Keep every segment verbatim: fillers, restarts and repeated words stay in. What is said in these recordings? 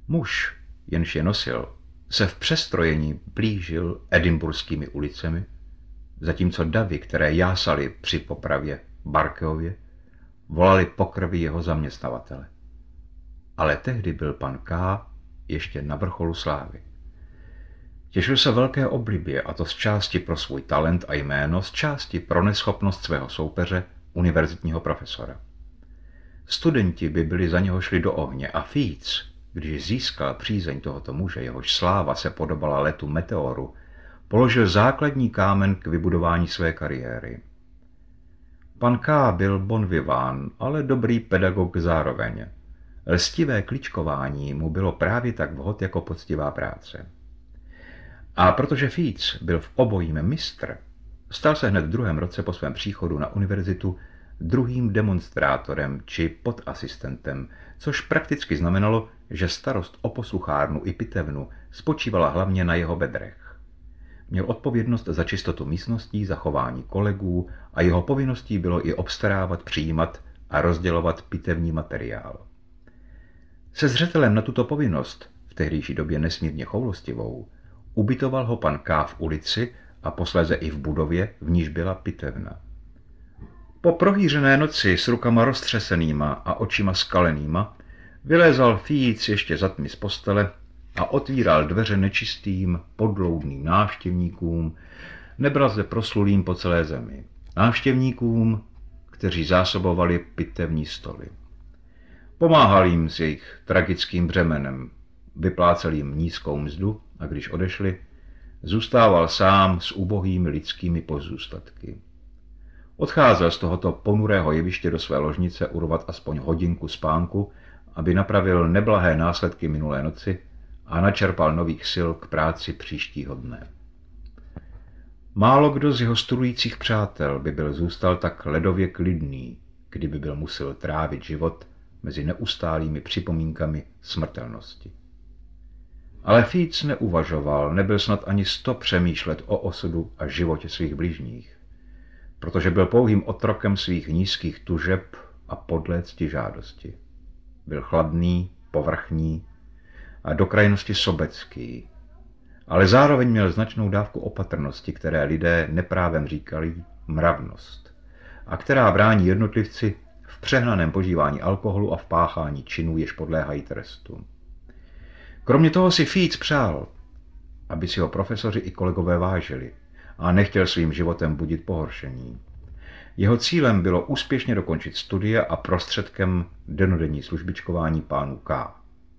Muž, jenž je nosil, se v přestrojení blížil edinburskými ulicemi, zatímco davy, které jásaly při popravě Barkeově, volali po krvi jeho zaměstnavatele. Ale tehdy byl pan K. ještě na vrcholu slávy. Těšil se velké oblibě, a to z části pro svůj talent a jméno, z části pro neschopnost svého soupeře, univerzitního profesora. Studenti by byli za něho šli do ohně a Fíc, když získal přízeň tohoto muže, jehož sláva se podobala letu meteoru, položil základní kámen k vybudování své kariéry. Pan K. byl bon vivant, ale dobrý pedagog zároveň. Lstivé kličkování mu bylo právě tak vhod jako poctivá práce. A protože Fíc byl v obojím mistr, stal se hned v druhém roce po svém příchodu na univerzitu druhým demonstrátorem či podasistentem, což prakticky znamenalo, že starost o posluchárnu i pitevnu spočívala hlavně na jeho bedrech. Měl odpovědnost za čistotu místností, za chování kolegů a jeho povinností bylo i obstarávat, přijímat a rozdělovat pitevní materiál. Se zřetelem na tuto povinnost, v tehdejší době nesmírně choulostivou, ubytoval ho pan K. v ulici a posléze i v budově, v níž byla pitevna. Po prohýřené noci s rukama roztřesenýma a očima skalenýma vylézal Fíc ještě za tmy z postele a otvíral dveře nečistým, podloudným návštěvníkům, nebraze proslulým po celé zemi. Návštěvníkům, kteří zásobovali pitevní stoly. Pomáhal jim s jejich tragickým břemenem, vyplácel jim nízkou mzdu a když odešli, zůstával sám s ubohými lidskými pozůstatky. Odcházel z tohoto ponurého jeviště do své ložnice urvat aspoň hodinku spánku, aby napravil neblahé následky minulé noci a načerpal nových sil k práci příštího dne. Málo kdo z jeho studujících přátel by byl zůstal tak ledově klidný, kdyby byl musel trávit život mezi neustálými připomínkami smrtelnosti. Ale Fíc neuvažoval, nebyl snad ani sto přemýšlet o osudu a životě svých bližních, protože byl pouhým otrokem svých nízkých tužeb a podlé ctižádosti. Byl chladný, povrchní a do krajnosti sobecký, ale zároveň měl značnou dávku opatrnosti, které lidé neprávem říkali mravnost, a která brání jednotlivci v přehnaném požívání alkoholu a v páchání činů, jež podléhají trestu. Kromě toho si Fíc přál, aby si ho profesoři i kolegové vážili, a nechtěl svým životem budit pohoršení. Jeho cílem bylo úspěšně dokončit studia a prostředkem denodenní službičkování pánů K.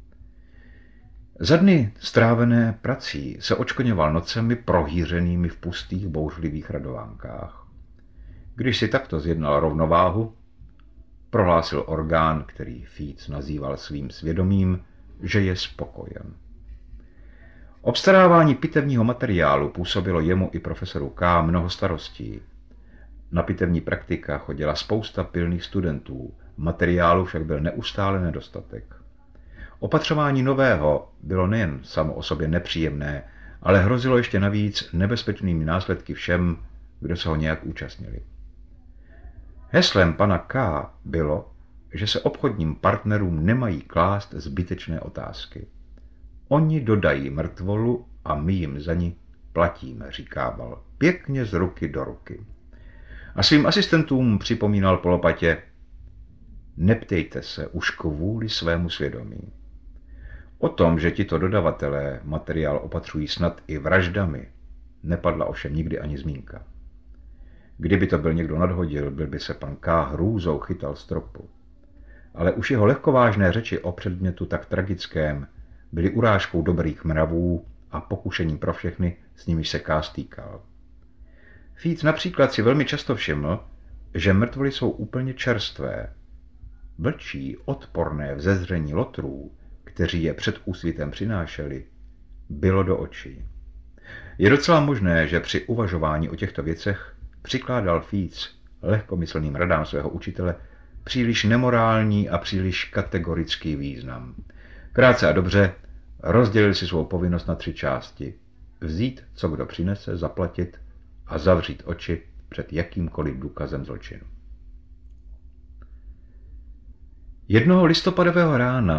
Za dny strávené prací se očkoňoval nocemi prohýřenými v pustých bouřlivých radovánkách. Když si takto zjednal rovnováhu, prohlásil orgán, který Fíc nazýval svým svědomím, že je spokojen. Obstarávání pitevního materiálu působilo jemu i profesoru K. mnoho starostí. Na pitevní praktika chodila spousta pilných studentů, materiálu však byl neustále nedostatek. Opatřování nového bylo nejen samo o sobě nepříjemné, ale hrozilo ještě navíc nebezpečnými následky všem, kdo se ho nějak účastnili. Heslem pana K. bylo, že se obchodním partnerům nemají klást zbytečné otázky. Oni dodají mrtvolu a my jim za ní platíme, říkával, pěkně z ruky do ruky. A svým asistentům připomínal po lopatě, neptejte se už kvůli svému svědomí. O tom, že tito dodavatelé materiál opatřují snad i vraždami, nepadla ovšem nikdy ani zmínka. Kdyby to byl někdo nadhodil, byl by se pan K. hrůzou chytal stropu. Ale už jeho lehkovážné řeči o předmětu tak tragickém byly urážkou dobrých mravů a pokušením pro všechny, s nimiž se K. stýkal. Fíc například si velmi často všiml, že mrtvoly jsou úplně čerstvé. Vlčí, odporné vzezření lotrů, kteří je před úsvitem přinášeli, bylo do očí. Je docela možné, že při uvažování o těchto věcech přikládal Fíc lehkomyslným radám svého učitele příliš nemorální a příliš kategorický význam. Krátce a dobře rozdělil si svou povinnost na tři části. Vzít, co kdo přinese, zaplatit a zavřít oči před jakýmkoliv důkazem zločinu. Jednoho listopadového rána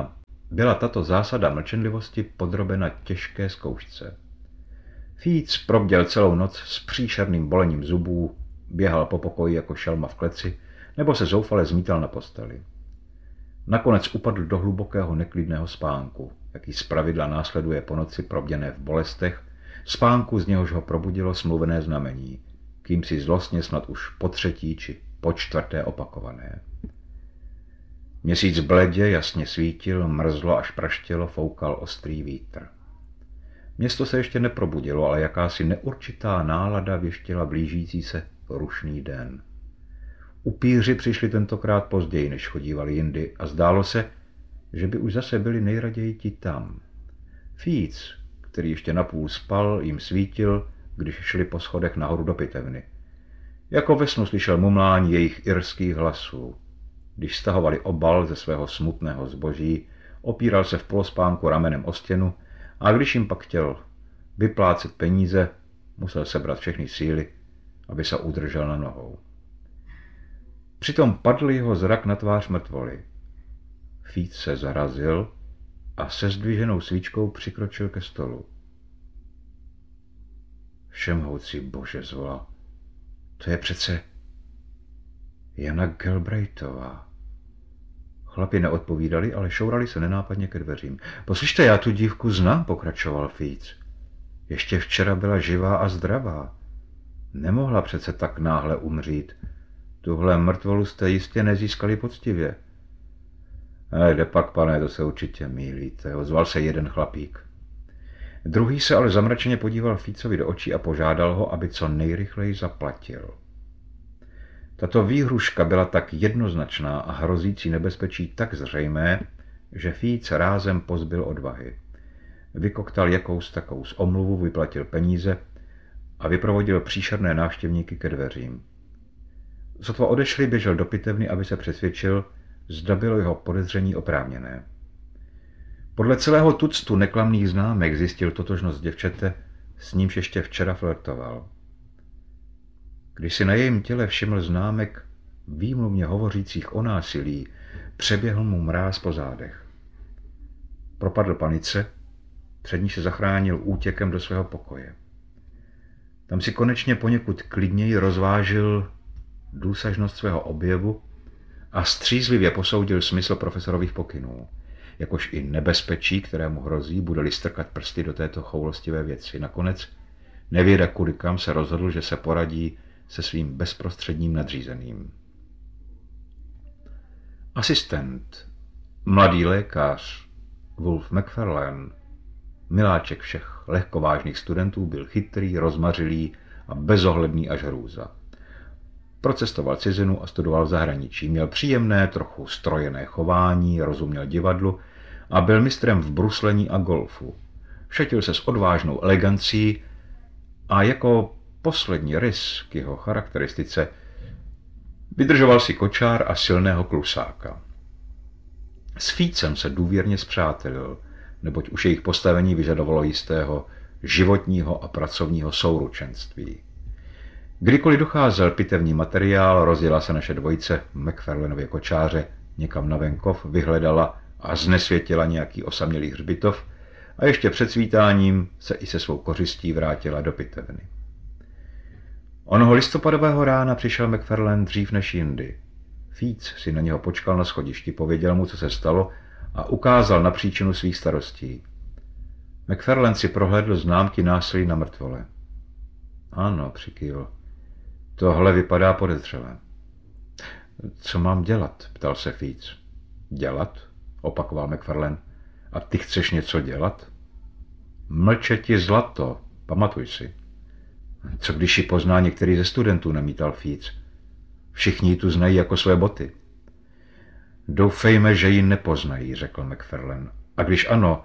byla tato zásada mlčenlivosti podrobena těžké zkoušce. Fíc probděl celou noc s příšerným bolením zubů, běhal po pokoji jako šelma v kleci, nebo se zoufale zmítal na posteli. Nakonec upadl do hlubokého neklidného spánku, jaký zpravidla následuje po noci probděné v bolestech, spánku, z něhož ho probudilo smluvené znamení, kým si zlostně snad už po třetí či po čtvrté opakované. Měsíc bledě jasně svítil, mrzlo až praštělo, foukal ostrý vítr. Město se ještě neprobudilo, ale jakási neurčitá nálada věštila blížící se rušný den. Upíři přišli tentokrát později, než chodívali jindy, a zdálo se, že by už zase byli nejraději ti tam. Fíc, který ještě napůl spal, jim svítil, když šli po schodech nahoru do pitevny. Jako ve snu slyšel mumlání jejich irských hlasů. Když stahovali obal ze svého smutného zboží, opíral se v polospánku ramenem o stěnu a když jim pak chtěl vyplácet peníze, musel sebrat všechny síly, aby se udržel na nohou. Přitom padl jeho zrak na tvář mrtvoly. Fíc se zarazil a se zdviženou svíčkou přikročil ke stolu. Všemhoucí Bože, zvolal. To je přece Jana Galbraithová. Chlapi neodpovídali, ale šourali se nenápadně ke dveřím. Poslyšte, já tu dívku znám, pokračoval Fíc. Ještě včera byla živá a zdravá. Nemohla přece tak náhle umřít. Tuhle mrtvolu jste jistě nezískali poctivě. Kde pak, pane, to se určitě mýlíte, ozval se jeden chlapík. Druhý se ale zamračeně podíval Fícovi do očí a požádal ho, aby co nejrychleji zaplatil. Tato výhruška byla tak jednoznačná a hrozící nebezpečí tak zřejmé, že Fíc rázem pozbyl odvahy. Vykoktal jakous takous omluvu, vyplatil peníze a vyprovodil příšerné návštěvníky ke dveřím. Sotva odešli, běžel do pitevny, aby se přesvědčil, zda bylo jeho podezření oprávněné. Podle celého tuctu neklamných známek zjistil totožnost děvčete, s nímž ještě včera flirtoval. Když si na jejím těle všiml známek výmluvně hovořících o násilí, přeběhl mu mráz po zádech. Propadl panice, před ní se zachránil útěkem do svého pokoje. Tam si konečně poněkud klidněji rozvážil důsažnost svého objevu a střízlivě posoudil smysl profesorových pokynů, jakož i nebezpečí, kterému hrozí, bude-li strkat prsty do této choulostivé věci. Nakonec nevěda kudy kam se rozhodl, že se poradí se svým bezprostředním nadřízeným. Asistent, mladý lékař Wolf Macfarlane, miláček všech lehkovážných studentů, byl chytrý, rozmařilý a bezohledný až hrůza. Procestoval cizinu a studoval v zahraničí. Měl příjemné, trochu strojené chování, rozuměl divadlu a byl mistrem v bruslení a golfu. Šetil se s odvážnou elegancí a jako poslední rys k jeho charakteristice vydržoval si kočár a silného klusáka. S Fícem se důvěrně spřátelil, neboť už jejich postavení vyžadovalo jistého životního a pracovního souručenství. Kdykoliv docházel pitevní materiál, rozjela se naše dvojice Macfarlanově kočáře někam na venkov, vyhledala a znesvětila nějaký osamělý hřbitov a ještě před svítáním se i se svou kořistí vrátila do pitevny. Onoho listopadového rána přišel Macfarlane dřív než jindy. Fíc si na něho počkal na schodišti, pověděl mu, co se stalo a ukázal na příčinu svých starostí. Macfarlane si prohlédl známky násilí na mrtvole. Ano, přikývl. Tohle vypadá podezřelé. Co mám dělat? Ptal se Fíc. Dělat? Opakoval Macfarlane. A ty chceš něco dělat? Mlčet je zlato, pamatuj si. Co když ji pozná některý ze studentů, namítal Fíc. Všichni ji tu znají jako své boty. Doufejme, že ji nepoznají, řekl Macfarlane. A když ano,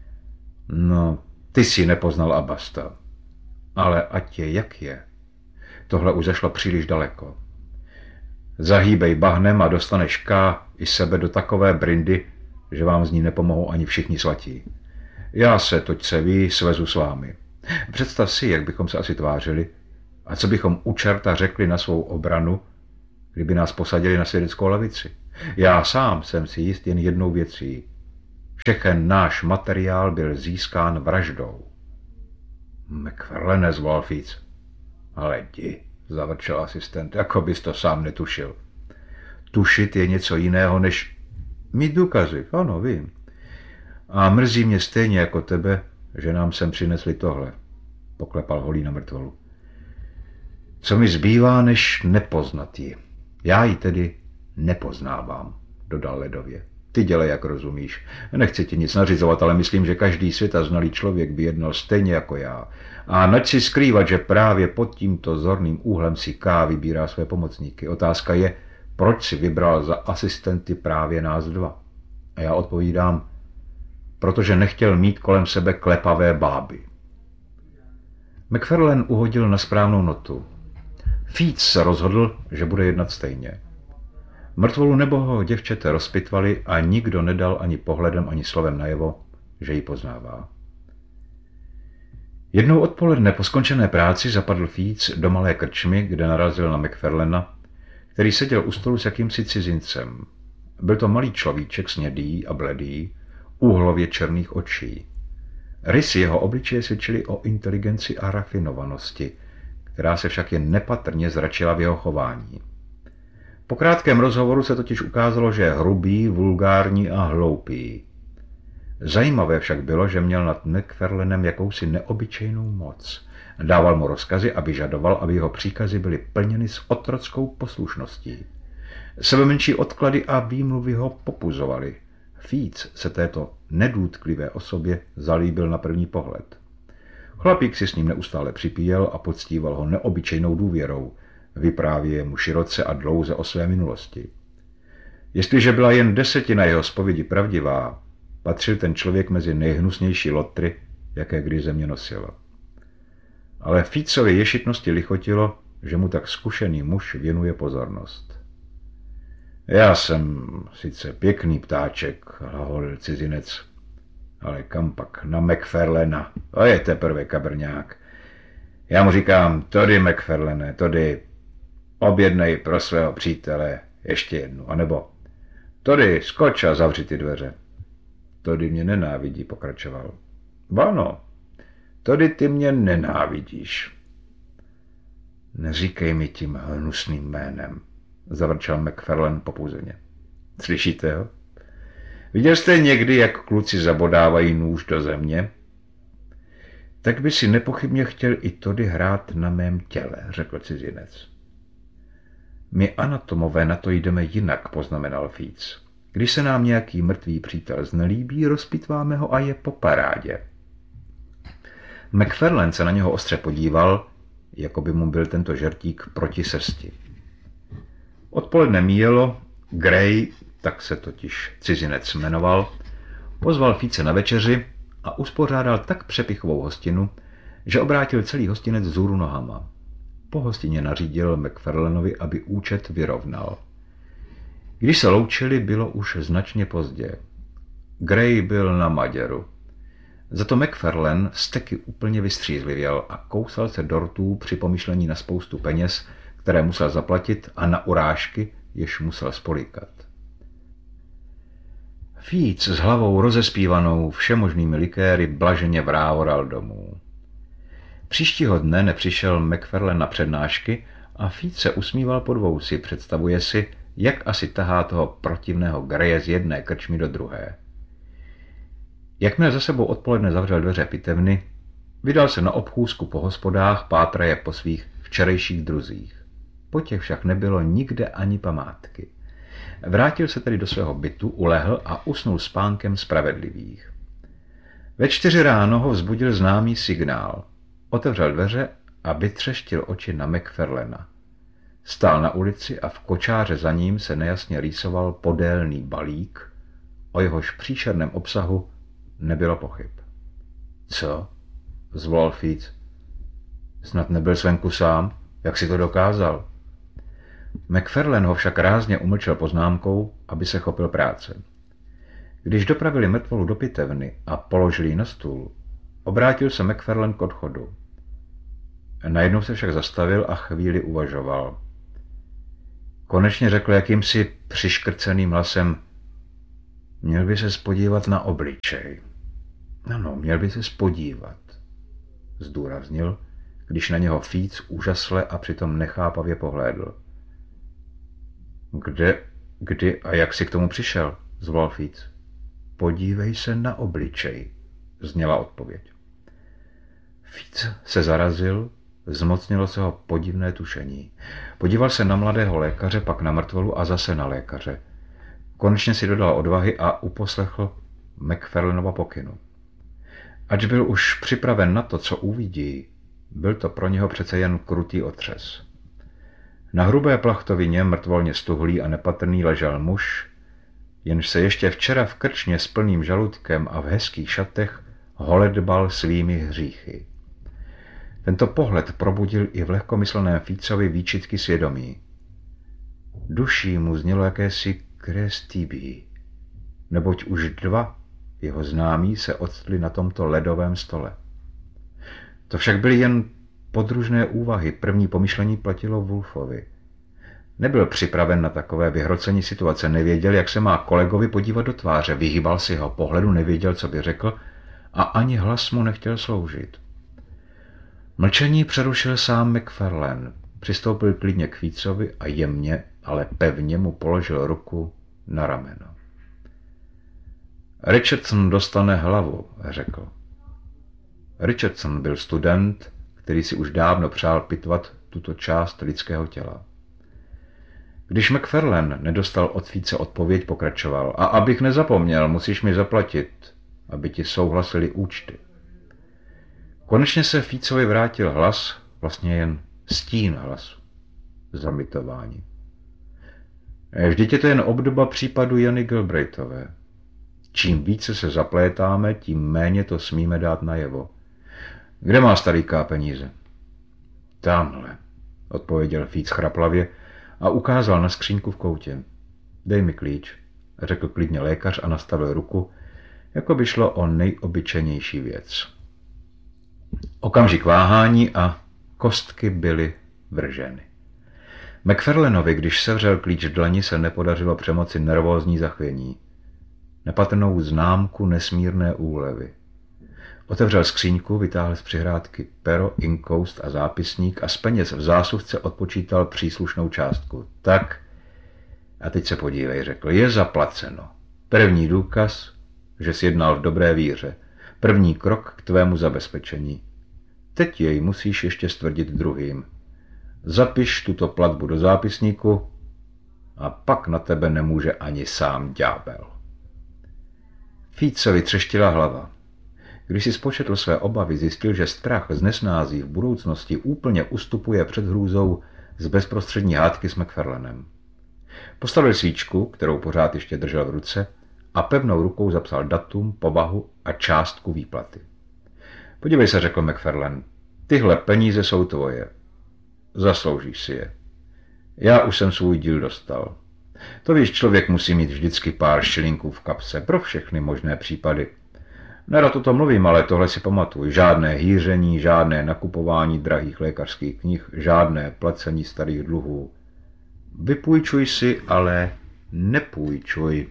no, ty si nepoznal a basta. Ale ať je, jak je. Tohle už zašlo příliš daleko. Zahýbej bahnem a dostaneš K i sebe do takové brindy, že vám z ní nepomohou ani všichni svatí. Já se, toť se ví, svezu s vámi. Představ si, jak bychom se asi tvářili a co bychom u čerta řekli na svou obranu, kdyby nás posadili na svědeckou lavici. Já sám jsem si jist jen jednou věcí. Všechen náš materiál byl získán vraždou. McFarlane, zvolal Fíc. Ale jdi, zavrčel asistent, jako bys to sám netušil. Tušit je něco jiného, než mít důkazy, ano, vím. A mrzí mě stejně jako tebe, že nám sem přinesli tohle, poklepal Holý na mrtvolu. Co mi zbývá, než nepoznat ji? Já ji tedy nepoznávám, dodal ledově. Ty dělej, jak rozumíš. Nechci ti nic nařizovat, ale myslím, že každý světa znalý člověk by jednal stejně jako já. A nač si skrývat, že právě pod tímto zorným úhlem si K vybírá své pomocníky. Otázka je, proč si vybral za asistenty právě nás dva? A já odpovídám, protože nechtěl mít kolem sebe klepavé báby. McFarlane uhodil na správnou notu. Fíc se rozhodl, že bude jednat stejně. Mrtvolu neboho děvčete rozpitvali a nikdo nedal ani pohledem, ani slovem najevo, že ji poznává. Jednou odpoledne po skončené práci zapadl Fíc do malé krčmy, kde narazil na McFarlana, který seděl u stolu s jakýmsi cizincem. Byl to malý človíček snědý a bledý, úhlově černých očí. Rysy jeho obličeje svědčily o inteligenci a rafinovanosti, která se však jen nepatrně zračila v jeho chování. Po krátkém rozhovoru se totiž ukázalo, že je hrubý, vulgární a hloupý. Zajímavé však bylo, že měl nad McFarlanem jakousi neobyčejnou moc. Dával mu rozkazy a vyžadoval, aby jeho příkazy byly plněny s otrockou poslušností. Sebemenší odklady a výmluvy ho popuzovaly. Fíc se této nedůtklivé osobě zalíbil na první pohled. Chlapík si s ním neustále připíjel a poctíval ho neobyčejnou důvěrou. Vyprávěje mu široce a dlouze o své minulosti. Jestliže byla jen desetina jeho zpovědi pravdivá, patřil ten člověk mezi nejhnusnější lotry, jaké kdy země nosila. Ale Fícově ješitnosti lichotilo, že mu tak zkušený muž věnuje pozornost. Já jsem sice pěkný ptáček, hlaholil cizinec, ale kam pak na McFarlana, to je teprve kabrňák. Já mu říkám, tady McFarlane, tady objednej pro svého přítele ještě jednu, anebo tady skoč a zavři ty dveře. Tady mě nenávidí, pokračoval. Ano, tady ty mě nenávidíš. Neříkej mi tím hnusným jménem, zavrčel McFarlane popouzeně. Slyšíte ho? Viděl jste někdy, jak kluci zabodávají nůž do země? Tak by si nepochybně chtěl i tady hrát na mém těle, řekl cizinec. My anatomové na to jdeme jinak, poznamenal Fíc. Když se nám nějaký mrtvý přítel znelíbí, rozpitváme ho a je po parádě. McFarlane se na něho ostře podíval, jako by mu byl tento žertík proti srsti. Odpoledne míjelo, Gray, tak se totiž cizinec jmenoval, pozval Fíce na večeři a uspořádal tak přepichovou hostinu, že obrátil celý hostinec vzhůru nohama. Po hostině nařídil McFarlanovi, aby účet vyrovnal. Když se loučili, bylo už značně pozdě. Gray byl na maděru. Zato McFarlane steky úplně vystřízlivěl a kousal se do rtů při pomyšlení na spoustu peněz, které musel zaplatit, a na urážky, jež musel spolíkat. Fíc s hlavou rozespívanou všemožnými likéry blaženě vrávoral domů. Příštího dne nepřišel McFarlane na přednášky a Fíc se usmíval pod vousy, představuje si, jak asi tahá toho protivného Graye z jedné krčmy do druhé. Jakmile za sebou odpoledne zavřel dveře pitevny, vydal se na obchůzku po hospodách, pátraje po svých včerejších druzích. Po těch však nebylo nikde ani památky. Vrátil se tedy do svého bytu, ulehl a usnul spánkem spravedlivých. Ve čtyři ráno ho vzbudil známý signál. Otevřel dveře a vytřeštil oči na McFarlana. Stál na ulici a v kočáře za ním se nejasně rýsoval podélný balík, o jehož příšerném obsahu nebylo pochyb. Co? Zvolal Fíc. Snad nebyl svenku sám? Jak si to dokázal? McFarlane ho však rázně umlčel poznámkou, aby se chopil práce. Když dopravili mrtvolu do pitevny a položili ji na stůl, obrátil se McFarlane k odchodu. Najednou se však zastavil a chvíli uvažoval. Konečně řekl jakýmsi přiškrceným hlasem: Měl by se podívat na obličej. Ano, měl by se podívat, zdůraznil, když na něho Fíc úžasle a přitom nechápavě pohlédl. Kde, kdy a jak jsi k tomu přišel? Zvolal Fíc. Podívej se na obličej, zněla odpověď. Fíc se zarazil, zmocnilo se ho podivné tušení. Podíval se na mladého lékaře, pak na mrtvolu a zase na lékaře. Konečně si dodal odvahy a uposlechl McFarlanova pokynu. Ač byl už připraven na to, co uvidí, byl to pro něho přece jen krutý otřes. Na hrubé plachtovině mrtvolně stuhlý a nepatrný ležel muž, jenž se ještě včera v krčmě s plným žaludkem a v hezkých šatech holedbal svými hříchy. Tento pohled probudil i v lehkomyslném Fícovi výčitky svědomí. Duší mu znělo jakési krestibí, neboť už dva jeho známí se odstli na tomto ledovém stole. To však byly jen podružné úvahy, první pomyšlení platilo Wolfovi. Nebyl připraven na takové vyhrocení situace, nevěděl, jak se má kolegovi podívat do tváře, vyhýbal si jeho pohledu, nevěděl, co by řekl a ani hlas mu nechtěl sloužit. Mlčení přerušil sám McFarlane, přistoupil klidně k Fícovi a jemně, ale pevně mu položil ruku na rameno. Richardson dostane hlavu, řekl. Richardson byl student, který si už dávno přál pitvat tuto část lidského těla. Když McFarlane nedostal od Fíce odpověď, pokračoval. A abych nezapomněl, musíš mi zaplatit, aby ti souhlasili účty. Konečně se Fícovi vrátil hlas, vlastně jen stín hlasu. Zamitování. Vždyť je to jen obdoba případu Jany Galbraithové. Čím více se zaplétáme, tím méně to smíme dát najevo. Kde má starýká peníze? Tamhle, odpověděl Fíc chraplavě a ukázal na skříňku v koutě. Dej mi klíč, řekl klidně lékař a nastavil ruku, jako by šlo o nejobyčejnější věc. Okamžik váhání a kostky byly vrženy. McFarlanovi, když sevřel klíč v dlani, se nepodařilo přemoci nervózní zachvění. Nepatrnou známku nesmírné úlevy. Otevřel skříňku, vytáhl z přihrádky pero, inkoust a zápisník a z peněz v zásuvce odpočítal příslušnou částku. Tak, a teď se podívej, řekl, je zaplaceno. První důkaz, že jsi jednal v dobré víře. První krok k tvému zabezpečení. Teď jej musíš ještě stvrdit druhým. Zapiš tuto platbu do zápisníku a pak na tebe nemůže ani sám ďábel. Fícovi třeštila hlava. Když si spočetl své obavy, zjistil, že strach z nesnází v budoucnosti úplně ustupuje před hrůzou z bezprostřední hádky s McFarlanem. Postavil svíčku, kterou pořád ještě držel v ruce, a pevnou rukou zapsal datum, povahu a částku výplaty. Podívej se, řekl McFarlane, tyhle peníze jsou tvoje. Zasloužíš si je. Já už jsem svůj díl dostal. To víš, člověk musí mít vždycky pár šilinků v kapse pro všechny možné případy. Nerad o tom mluvím, ale tohle si pamatuj. Žádné hýření, žádné nakupování drahých lékařských knih, žádné placení starých dluhů. Vypůjčuj si, ale nepůjčuj.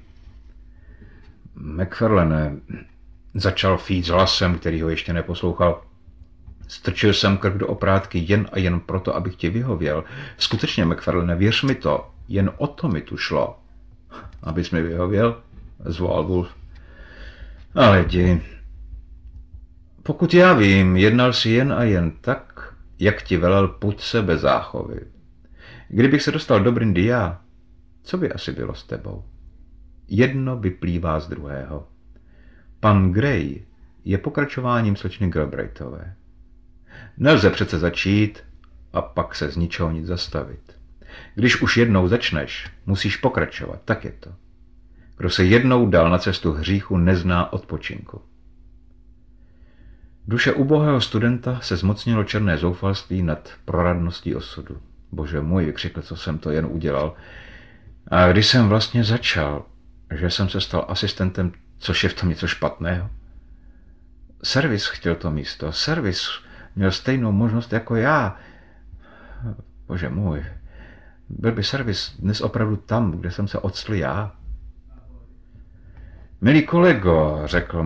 McFarlane, začal Fíc hlasem, který ho ještě neposlouchal. Strčil jsem krk do oprátky jen a jen proto, abych ti vyhověl. Skutečně, McFarlane, věř mi to, jen o to mi tu šlo. Abys mi vyhověl? Zvolal Wolf. Ale jdi. Pokud já vím, jednal si jen a jen tak, jak ti velel pud se bez záchovy. Kdybych se dostal do Brindy já, co by asi bylo s tebou? Jedno vyplývá z druhého. Pan Gray je pokračováním slečny Galbraithové. Nelze přece začít a pak se z ničeho nic zastavit. Když už jednou začneš, musíš pokračovat, tak je to. Kdo se jednou dal na cestu hříchu, nezná odpočinku. Duše ubohého studenta se zmocnilo černé zoufalství nad proradností osudu. Bože můj, vykřikl, co jsem to jen udělal. A když jsem vlastně začal, že jsem se stal asistentem, což je v tom něco špatného? Servis chtěl to místo. Servis měl stejnou možnost jako já. Bože můj, byl by servis dnes opravdu tam, kde jsem se octl já? Milý kolego, řekl